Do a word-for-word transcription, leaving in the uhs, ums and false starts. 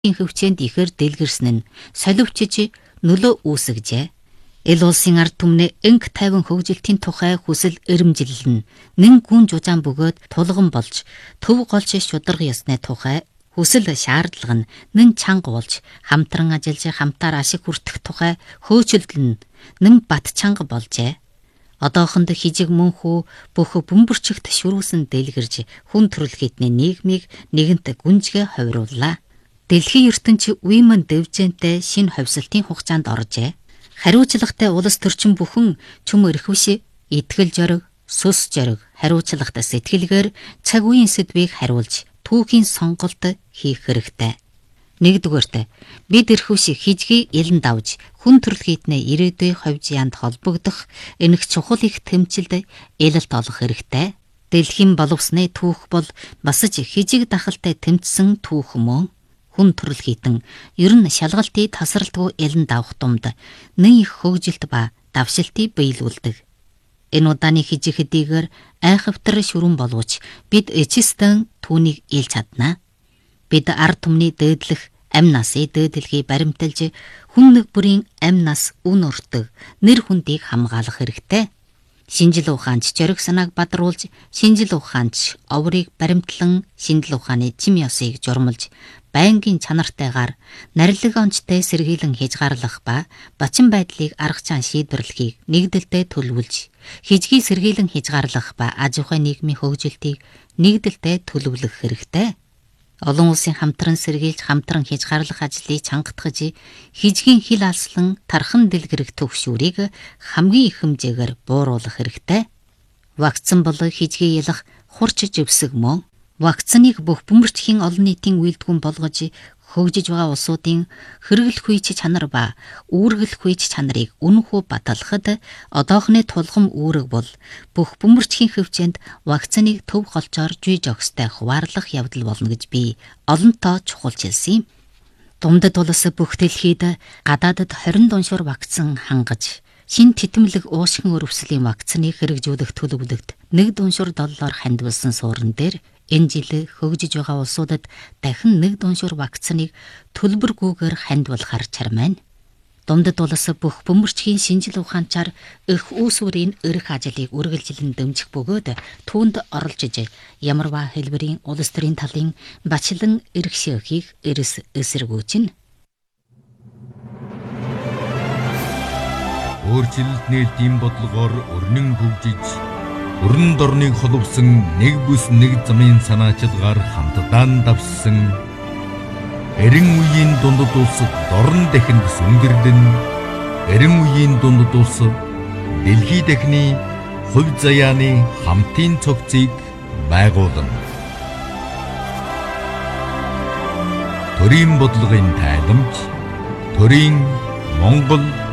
хөвчөөнд ихээр дэлгэрсэн нь соливчиж нөлөө үүсгэжээ. Эл улсын ард түмнээ энх тайван хөгжилтийн тухай хүсэл эрмжилнэ. Нэн гүн жужаан бөгөөд тулган болж төв голч шударга ёсны тухай хүсэл шаардлага нь нэн чанга болж хамтран ажиллаж хамтаар ашиг хүртэх тухай хөөцөлдөн нэн бат чанга болжээ. Одоохонд хижиг мөнхүү бүх бөмбөрчигт шүрүүсэн дэлгэрж хүн төрөлхитний нийгмийг нэгэнт гүнжгэ ховирууллаа. Дэлхийн ертөнцийн үеийн дэвжэнтэй шинэ ховсолтын хугацаанд оржээ. Хариуцлагатай улс төрчин бүхэн чүм эрхвши, итгэл зориг, сүс зориг, хариуцлагатай сэтгэлгээр цаг үеийн сэдвийг хариулж түүхийн сонголт хийх хэрэгтэй. Нэгдүгээрт бид эрхвши хижгийг элен давж хүн төрөлхитний ирээдүйн ховж янд холбогдох энэх чухал их тэмцэлд элэлт олох хэрэгтэй. Дэлхийн боловсны түүх бол басж хижиг дахалтай тэмцсэн түүх мөн. Хүн төрөлхитэн ер нь шалгалтыг тасралтгүй элен давах тумд нэн их хөгжилт ба давшилтыг биелүүлдэг. Энэ удааны хижиг хэдийгээр айхавтар шүрэн боловч бид эцэстэн түүнийг илж чадна. Бид ард түмний дээдлэх амь насыг дээдлэхийг баримталж хүн нэг бүрийн амь нас үн өртөг нэр хүндийг хамгаалах хэрэгтэй. Шинжил ухаанч зориг санааг бадруулж, шинжил ухаанч оврыг баримтлан шинжил ухааны чим ёсыг журмалж, байнгын чанартайгаар нарилэг онцтой сэргийлэн хязгаарлах ба бачин байдлыг арга чан шийдвэрлэхийг нэгдэлтэй төлөвлөж, хижгийг сэргийлэн хязгаарлах ба аж ахуйн нийгмийн хөгжилтийг нэгдэлтэй төлөвлөх хэрэгтэй. Олон улсын хамтран сэргийлж хамтран хязгаарлах ажлыг чангатгаж, хижгийн хил алслан тархан дэлгэрэх төвшүүрийг хамгийн их хэмжээгээр бууруулах хэрэгтэй. Вакцин бол хижгийг ялах хурц живсэг мөн. Вакциныг бүх бөмбөрчхийн олон нийтийн үйлдвэрн болгож хөгжиж байгаа улсуудын хэрэглэх үйч чанар ба үүргэлэх үйч чанарыг үнэхүү баталахад одоохны тулгам үүрэг бол бүх бөмбөрчхийн хөвчөнд вакциныг төв голчоор жүй жогстой хуваарлах явдал болно гэж би олонтоо чухалж хэлсэн юм. Думдад улс бүх дэлхийд гадаадд хорин дуншуур вакцин хангаж шин тэтэмлэг уушгин өрөвслийн вакциныг хэрэгжүүлэх төлөвлөлт нэг дуншуур доллар хандвалсан суурин дээр энэ жил хөгжиж байгаа улсуудад дахин нэг дуншуур вакциныг төлбөргүйгээр хандвалахар чармайна. Думдад улс бүх бөмбөрчхийн шинжил ухаанчаар их үүсвэрийн эрх ажлыг үргэлжлэн дэмжих бөгөөд түүнд оролж иж ямарваа хэлбэрийн улс төрийн талын бачлан эрх шийхийг эрс эсэргүүцнэ. Өөрчлөлт нээлтийн бодлогоор өрнөн хөгжиж өрн дорныг холбосон нэг бүс нэг замын санаачилгаар хамтдаа давссан эрен үеийн дундад улс дорн дахинд сүнгэрлэн эрен үеийн дундад улс дэлхий дахины хувь заяаны хамтын цогцыг байгуулна. Төрийн бодлогын тайламж, төрийн Монгол